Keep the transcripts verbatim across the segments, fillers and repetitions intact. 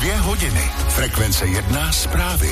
Dvě hodiny. Frekvence jedna zprávy.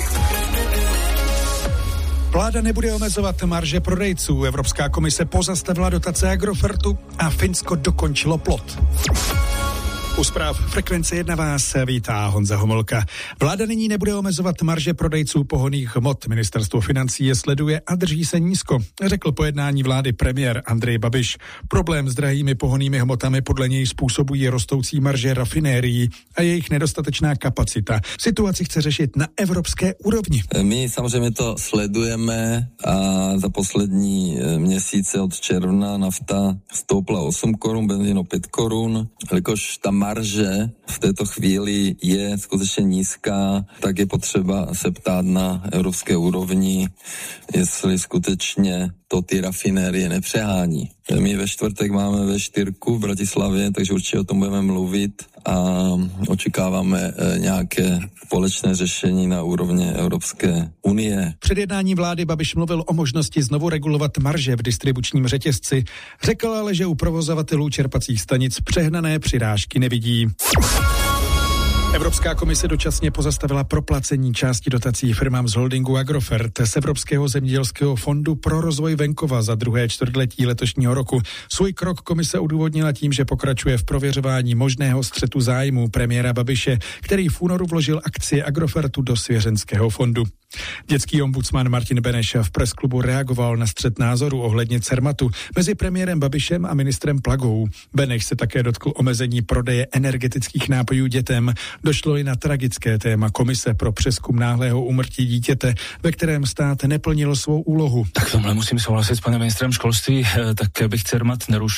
Vláda nebude omezovat marže prodejců. Evropská komise pozastavila dotace Agrofertu a Finsko dokončilo plot. U zpráv Frekvence jedna vás vítá Honza Homolka. Vláda nyní nebude omezovat marže prodejců pohonných hmot. Ministerstvo financí je sleduje a drží se nízko, řekl po jednání vlády premiér Andrej Babiš. Problém s drahými pohonnými hmotami podle něj způsobují rostoucí marže rafinérií a jejich nedostatečná kapacita. Situaci chce řešit na evropské úrovni. My samozřejmě to sledujeme a za poslední měsíce od června nafta stoupla osm korun, benzín o pět korun, jelikož tam marže v této chvíli je skutečně nízká, tak je potřeba se ptát na evropské úrovni, jestli skutečně to ty rafinérie nepřehání. My ve čtvrtek máme vé čtyři v Bratislavě, takže určitě o tom budeme mluvit a očekáváme nějaké společné řešení na úrovni Evropské unie. Před jednáním vlády Babiš mluvil o možnosti znovu regulovat marže v distribučním řetězci. Řekl ale, že u provozovatelů čerpacích stanic přehnané přirážky nevidí. Evropská komise dočasně pozastavila proplacení části dotací firmám z holdingu Agrofert z Evropského zemědělského fondu pro rozvoj venkova za druhé čtvrtletí letošního roku. Svůj krok komise odůvodnila tím, že pokračuje v prověřování možného střetu zájmů premiéra Babiše, který v únoru vložil akcie Agrofertu do svěřenského fondu. Dětský ombudsman Martin Beneš v presklubu reagoval na střet názorů ohledně Cermatu mezi premiérem Babišem a ministrem Plagou. Beneš se také dotkl omezení prodeje energetických nápojů dětem. Došlo i na tragické téma komise pro přezkum náhlého úmrtí dítěte, ve kterém stát neplnil svou úlohu. Tak tomhle musím souhlasit s panem ministrem školství, tak bych Cermat nerušil.